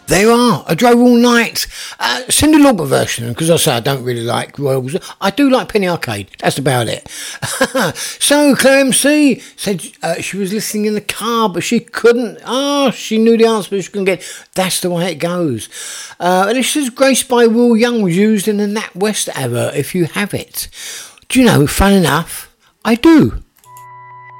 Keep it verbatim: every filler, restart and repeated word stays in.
There you are. I drove all night. Uh, Cyndi Lauper version, because I say I don't really like Royals. I do like Penny Arcade. That's about it. So Claire M C said uh, she was listening in the car, but she couldn't. Ah, oh, she knew the answer, but she couldn't get. That's the way it goes. Uh, and it says Grace by Will Young was used in the Nat West era. If you have it, do you know? Fun enough, I do.